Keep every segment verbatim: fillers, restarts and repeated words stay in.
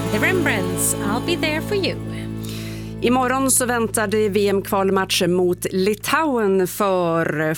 The Rembrandts, I'll be there for you. Imorgon så väntar det V M-kvalmatch mot Litauen för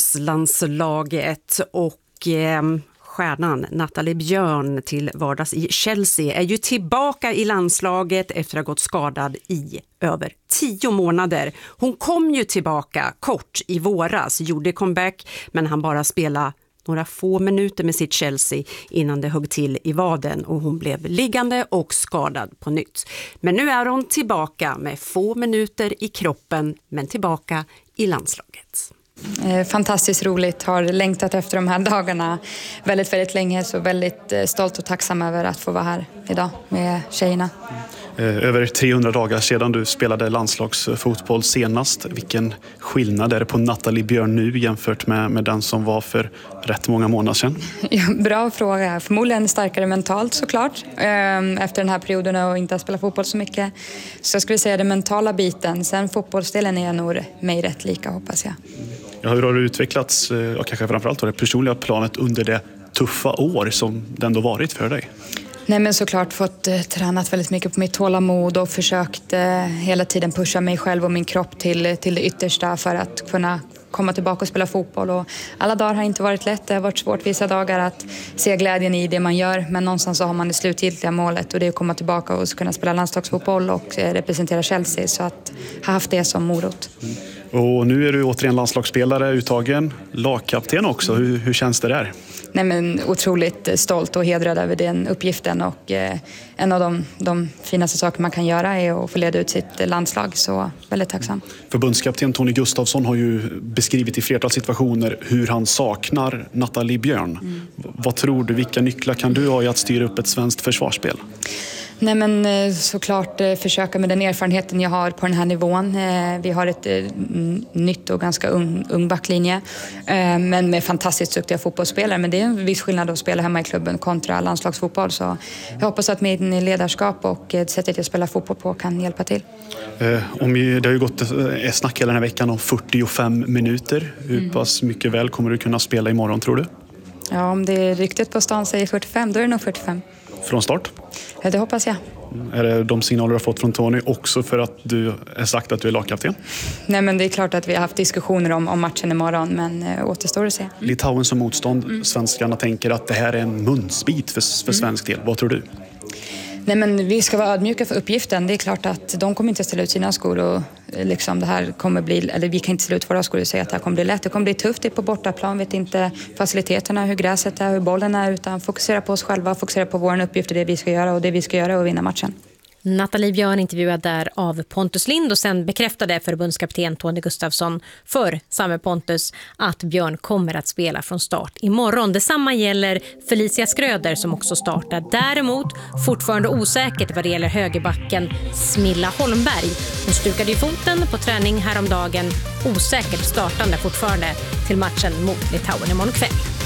fotbollslandslaget och eh, stjärnan Nathalie Björn till vardags i Chelsea är ju tillbaka i landslaget efter att ha gått skadad i över tio månader. Hon kom ju tillbaka kort i våras, gjorde comeback, men han bara spelade några få minuter med sitt Chelsea innan det högg till i vaden och hon blev liggande och skadad på nytt. Men nu är hon tillbaka med få minuter i kroppen, men tillbaka i landslaget. Fantastiskt roligt, har längtat efter de här dagarna väldigt, väldigt länge, så väldigt stolt och tacksam över att få vara här idag med tjejerna. Över trehundra dagar sedan du spelade landslagsfotboll senast. Vilken skillnad är det på Nathalie Björn nu jämfört med, med den som var för rätt många månader sedan? Ja, bra fråga. Förmodligen starkare mentalt såklart. Efter den här perioden och inte ha spelat fotboll så mycket. Så jag skulle säga den mentala biten. Sen fotbollsdelen är jag nog mig rätt lika, hoppas jag. Ja, hur har du utvecklats, och kanske framförallt på det personliga planet under det tuffa år som det ändå varit för dig? Nej, men såklart fått eh, tränat väldigt mycket på mitt tålamod och försökt eh, hela tiden pusha mig själv och min kropp till, till det yttersta för att kunna komma tillbaka och spela fotboll. Och alla dagar har inte varit lätt, det har varit svårt vissa dagar att se glädjen i det man gör, men någonstans så har man det slutgiltiga målet och det är att komma tillbaka och kunna spela landslagsfotboll och eh, representera Chelsea, så att ha haft det som morot. Mm. Och nu är du återigen landslagsspelare, uttagen lagkapten också. Hur, hur känns det där? Nej, men otroligt stolt och hedrad över den uppgiften, och eh, en av de, de finaste saker man kan göra är att få leda ut sitt landslag, så väldigt tacksam. Förbundskapten Tony Gustafsson har ju beskrivit i flertal situationer hur han saknar Nathalie Björn. Mm. Vad tror du, vilka nycklar kan du ha i att styra upp ett svenskt försvarsspel? Nej, men såklart försöka med den erfarenheten jag har på den här nivån. Vi har ett nytt och ganska ung, ung backlinje, men med fantastiskt duktiga fotbollsspelare. Men det är en viss skillnad att spela hemma i klubben kontra landslagsfotboll. Så jag hoppas att min ledarskap och sättet jag spelar fotboll på kan hjälpa till. Om det har ju gått ett snack hela den här veckan om fyrtiofem minuter. Hur pass mycket väl kommer du kunna spela imorgon, tror du? Ja, om det är ryktet på stan säger fyrtiofem, då är det nog fyrtiofem. Från start? Det hoppas jag. Är det de signaler du har fått från Tony också för att du har sagt att du är lagkapten? Nej, men det är klart att vi har haft diskussioner om, om matchen imorgon, men äh, återstår att se. Mm. Litauen som motstånd, mm. svenskarna tänker att det här är en munsbit för, för svensk del. Vad tror du? Nej, men vi ska vara ödmjuka för uppgiften. Det är klart att de kommer inte ställa ut sina skor och liksom det här kommer bli, eller vi kan inte ställa ut våra skor och säga att det här kommer bli lätt. Det kommer bli tufft, det är på bortaplan, vet inte faciliteterna, hur gräset är, hur bollen är, utan fokusera på oss själva, fokusera på vår uppgift och det vi ska göra, och det vi ska göra och vinna matchen. Nathalie Björn intervjuad där av Pontus Lind, och sen bekräftade förbundskapten Tony Gustafsson för samme Pontus att Björn kommer att spela från start imorgon. Detsamma gäller Felicia Skröder som också startar. Däremot fortfarande osäkert vad det gäller högerbacken Smilla Holmberg. Hon stukade i foten på träning häromdagen, osäkert startande fortfarande till matchen mot Litauen imorgon kväll.